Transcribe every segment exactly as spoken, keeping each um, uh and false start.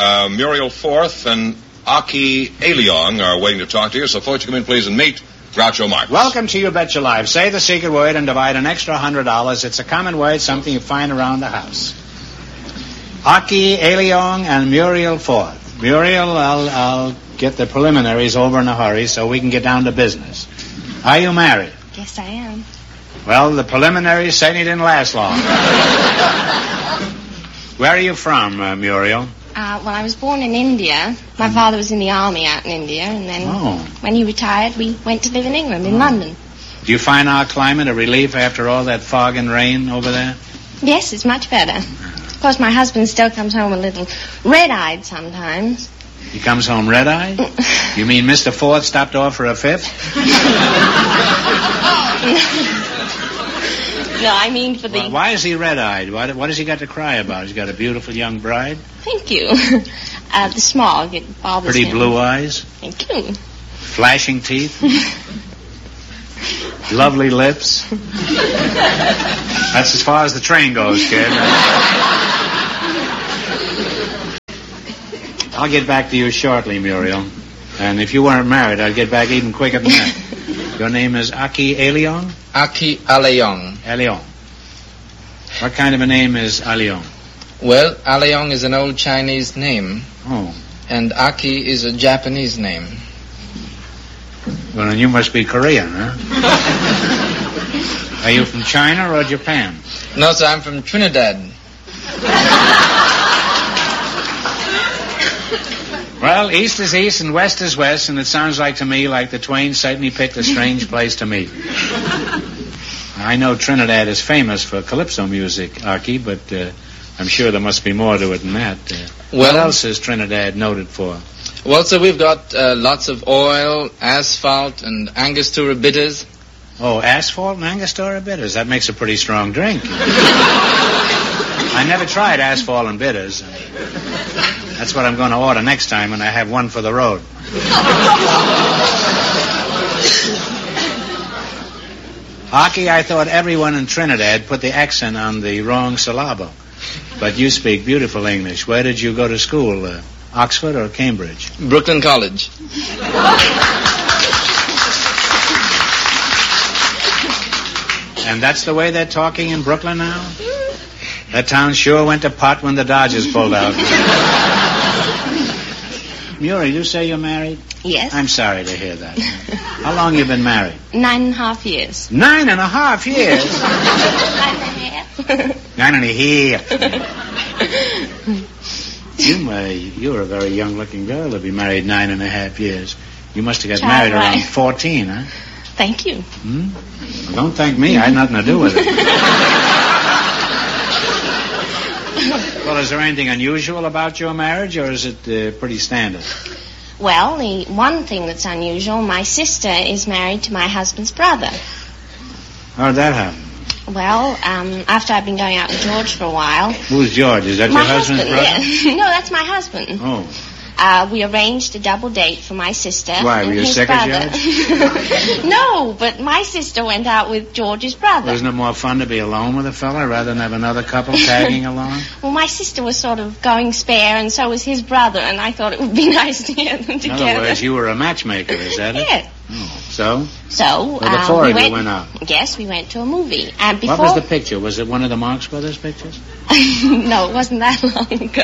uh, Muriel Forth and Aki Aliong are waiting to talk to you. So, folks, you come in, please, and meet Groucho Marx. Welcome to You Bet Your Life. Say the secret word and divide an extra one hundred dollars. It's a common word, something you find around the house. Aki Aliong and Muriel Forth. Muriel, I'll, I'll get the preliminaries over in a hurry so we can get down to business. Are you married? Yes, I am. Well, the preliminaries certainly didn't last long. Where are you from, uh, Muriel? Uh, well, I was born in India. My mm. father was in the army out in India, and then oh. when he retired, we went to live in England, in oh. London. Do you find our climate a relief after all that fog and rain over there? Yes, it's much better. Of course, my husband still comes home a little red-eyed sometimes. He comes home red-eyed? You mean Mister Forth stopped off for a fifth? No, I mean for the... Well, why is he red-eyed? What, what has he got to cry about? He's got a beautiful young bride? Thank you. Uh, the smog, it bothers Pretty him. blue eyes? Thank you. Flashing teeth? Lovely lips? That's as far as the train goes, kid. I'll get back to you shortly, Muriel. And if you weren't married, I'd get back even quicker than that. Your name is Aki Aliong? Aki Aliong. Aliong. What kind of a name is Aliong? Well, Aliong is an old Chinese name. Oh. And Aki is a Japanese name. Well, then you must be Korean, huh? Are you from China or Japan? No, sir, I'm from Trinidad. Well, east is east and west is west, and it sounds like to me like the twain certainly picked a strange place to meet. I know Trinidad is famous for calypso music, Aki, but uh, I'm sure there must be more to it than that. Uh, well, what else is Trinidad noted for? Well, sir, we've got uh, lots of oil, asphalt, and Angostura bitters. Oh, asphalt and Angostura bitters. That makes a pretty strong drink. I never tried asphalt and bitters. That's what I'm going to order next time when I have one for the road. Aki, I thought everyone in Trinidad put the accent on the wrong syllable. But you speak beautiful English. Where did you go to school? Uh, Oxford or Cambridge? Brooklyn College. And that's the way they're talking in Brooklyn now? That town sure went to pot when the Dodgers pulled out. Muriel, you say you're married? Yes. I'm sorry to hear that. How long you been married? Nine and a half years. Nine and a half years? Nine and a half. Nine and a half. You, uh, you're a very young-looking girl to be married nine and a half years. You must have got Child married right. around fourteen, huh? Thank you. Hmm? Well, don't thank me. I had nothing to do with it. Well, is there anything unusual about your marriage, or is it uh, pretty standard? Well, the one thing that's unusual, my sister is married to my husband's brother. How'd that happen? Well, um, after I've been going out with George for a while... Who's George? Is that my your husband's husband, brother? Yeah. No, that's my husband. Oh. Uh, we arranged a double date for my sister. Why, were you sick of George? No, but my sister went out with George's brother. Well, isn't it more fun to be alone with a fella rather than have another couple tagging along? Well, my sister was sort of going spare, and so was his brother, and I thought it would be nice to get them together. In other words, you were a matchmaker, is that it? Yeah. Oh, so? So, well, the um, four we of went, you went out. Yes, we went to a movie. And before... What was the picture? Was it one of the Marx Brothers pictures? No, it wasn't that long ago.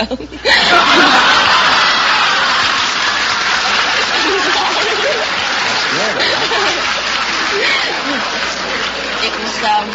It was, um...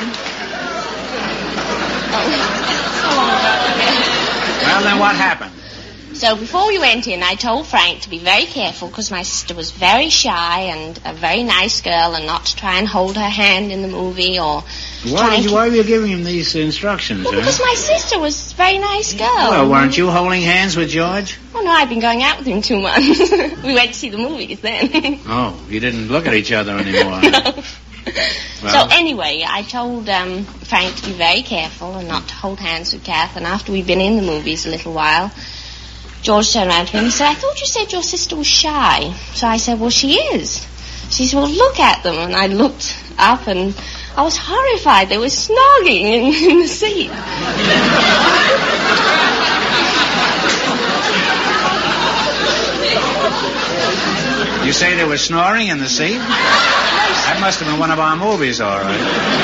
Oh, so long ago. Well, then what happened? So before we went in, I told Frank to be very careful because my sister was very shy and a very nice girl, and not to try and hold her hand in the movie or... Why, did you, why were you giving him these instructions? Well, huh? because my sister was a very nice girl. Well, weren't you holding hands with George? Oh, no, I've been going out with him two months. We went to see the movies then. Oh, you didn't look at each other anymore. No. Well. So anyway, I told um, Frank to be very careful and not to hold hands with Kath, and after we'd been in the movies a little while, George turned around to him and said, I thought you said your sister was shy. So I said, well, she is. She said, well, look at them. And I looked up and I was horrified. They were snogging in, in the seat. say there was snoring in the seat? That must have been one of our movies, all right.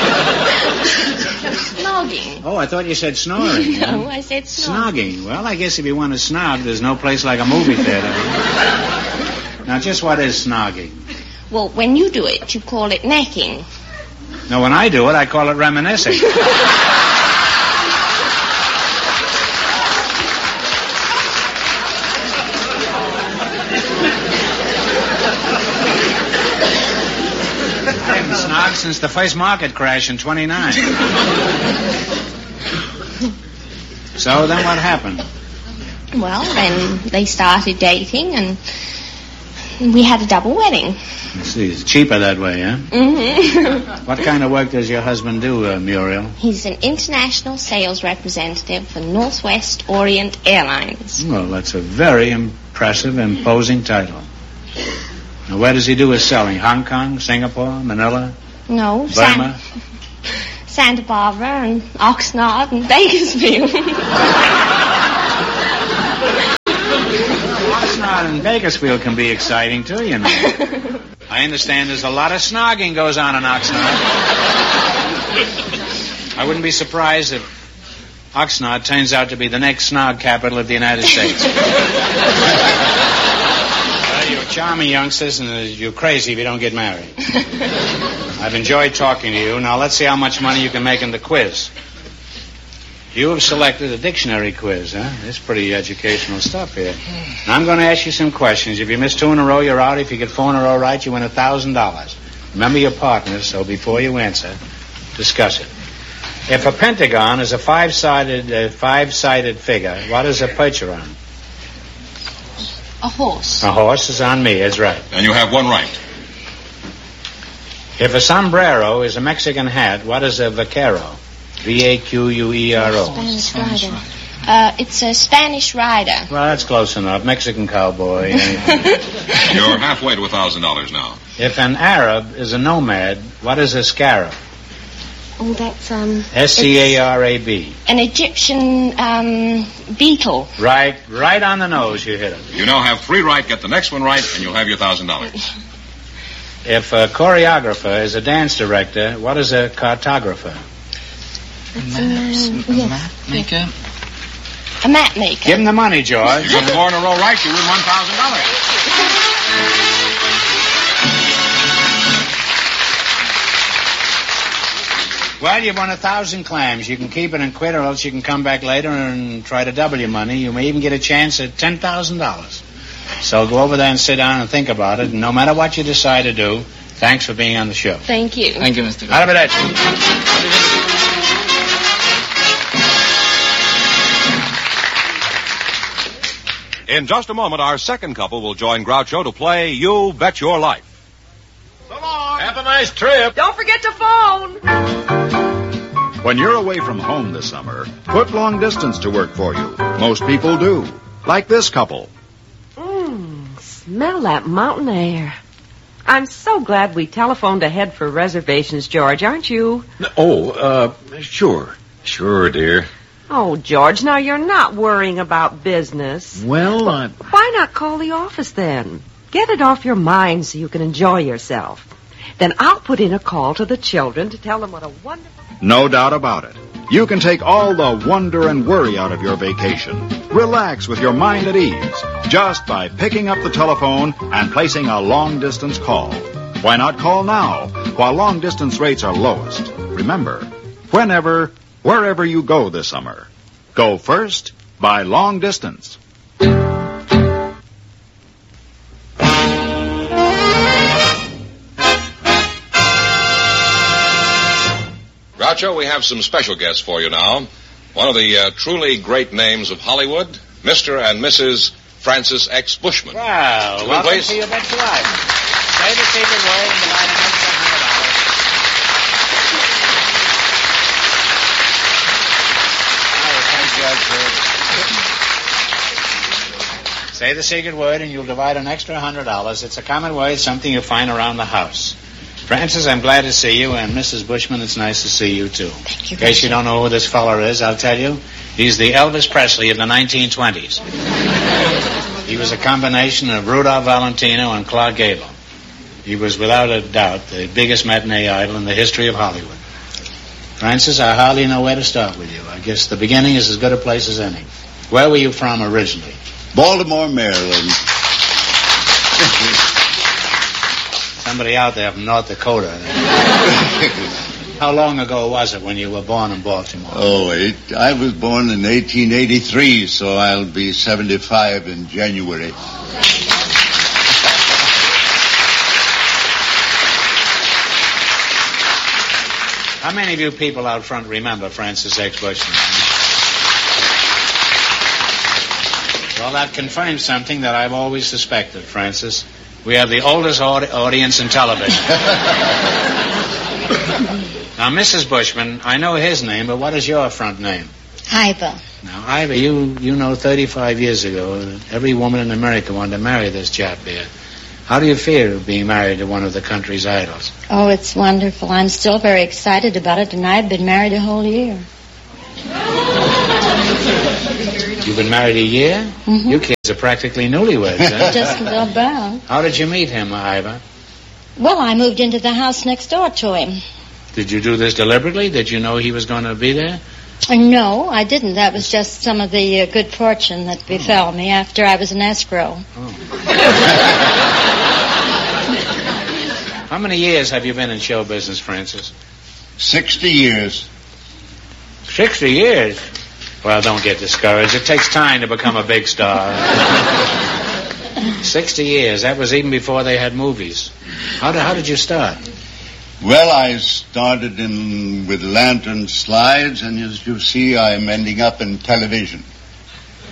Snogging. Oh, I thought you said snoring. No, huh? I said snogging. Snogging. Well, I guess if you want to snog, there's no place like a movie theater. Now, just what is snogging? Well, when you do it, you call it necking. No, when I do it, I call it reminiscing. I haven't snogged since the first market crash in twenty-nine. So then what happened? Well, then they started dating, and we had a double wedding. I see. It's cheaper that way, huh? Mm-hmm. What kind of work does your husband do, uh, Muriel? He's an international sales representative for Northwest Orient Airlines. Well, that's a very impressive, imposing title. Now, where does he do his selling? Hong Kong, Singapore, Manila, No, Burma? San- Santa Barbara and Oxnard and Bakersfield. Oxnard and Bakersfield can be exciting, too, you know. I understand there's a lot of snogging goes on in Oxnard. I wouldn't be surprised if Oxnard turns out to be the next snog capital of the United States. Well, you're charming youngsters, and you're crazy if you don't get married. I've enjoyed talking to you. Now, let's see how much money you can make in the quiz. You have selected a dictionary quiz, huh? It's pretty educational stuff here. Now, I'm going to ask you some questions. If you miss two in a row, you're out. If you get four in a row right, you win one thousand dollars. Remember your partners, so before you answer, discuss it. If a pentagon is a five-sided, uh, five-sided figure, what is a percheron? A horse. A horse is on me, is right. And you have one right. If a sombrero is a Mexican hat, what is a vaquero? V A Q U E R O. Spanish, Spanish rider. rider. Uh, it's a Spanish rider. Well, that's close enough. Mexican cowboy. You're halfway to one thousand dollars now. If an Arab is a nomad, what is a scarab? Oh, that's, um... S C A R A B. An Egyptian, um, beetle. Right, right on the nose you hit it. You now have three right, get the next one right, and you'll have your one thousand dollars. If a choreographer is a dance director, what is a cartographer? That's a, a, um, a yes. map maker? A map maker. Give him the money, George. You got four in a row right, you win one thousand dollars. Well, you've won a thousand clams. You can keep it and quit, or else you can come back later and try to double your money. You may even get a chance at ten thousand dollars. So go over there and sit down and think about it. And no matter what you decide to do, thanks for being on the show. Thank you. Thank you, Mister Arrivederci. In just a moment, our second couple will join Groucho to play You Bet Your Life. So long. Have a nice trip. Don't forget to phone. When you're away from home this summer, put long distance to work for you. Most people do. Like this couple. Mmm, smell that mountain air. I'm so glad we telephoned ahead for reservations, George, aren't you? Oh, uh, sure. Sure, dear. Oh, George, now you're not worrying about business. Well, I... Why not call the office then? Get it off your mind so you can enjoy yourself. Then I'll put in a call to the children to tell them what a wonderful... No doubt about it. You can take all the wonder and worry out of your vacation. Relax with your mind at ease just by picking up the telephone and placing a long-distance call. Why not call now while long-distance rates are lowest? Remember, whenever, wherever you go this summer, go first by long distance. Groucho, we have some special guests for you now. One of the uh, truly great names of Hollywood, Mister and Missus Francis X. Bushman. Wow, Come in, welcome please. to Your Bet Your Life. Say the secret word and divide an extra hundred dollars. Say the secret word and you'll divide an extra hundred dollars. It's a common word, something you find around the house. Francis, I'm glad to see you, and Missus Bushman, it's nice to see you, too. Thank you. In case you don't know who this feller is, I'll tell you. He's the Elvis Presley of the nineteen twenties. He was a combination of Rudolph Valentino and Clark Gable. He was without a doubt the biggest matinee idol in the history of Hollywood. Francis, I hardly know where to start with you. I guess the beginning is as good a place as any. Where were you from originally? Baltimore, Maryland. Somebody out there from North Dakota. How long ago was it when you were born in Baltimore? Oh, eight. I was born in eighteen eighty-three, so I'll be seventy-five in January. How many of you people out front remember Francis X. Bushman? Well, that confirms something that I've always suspected, Francis. We have the oldest audi- audience in television. Now, Missus Bushman, I know his name, but what is your front name? Iva. Now, Iva, you, you know thirty-five years ago, that every woman in America wanted to marry this chap here. How do you feel being married to one of the country's idols? Oh, it's wonderful. I'm still very excited about it, and I've been married a whole year. You've been married a year? Mm-hmm. You kids are practically newlyweds, huh? Just about. How did you meet him, Iva? Well, I moved into the house next door to him. Did you do this deliberately? Did you know he was going to be there? Uh, no, I didn't. That was just some of the uh, good fortune that befell me after I was in escrow. Oh. How many years have you been in show business, Francis? Sixty years. Sixty years? Well, don't get discouraged. It takes time to become a big star. Sixty years. That was even before they had movies. How did, how did you start? Well, I started in with lantern slides, and as you see, I'm ending up in television.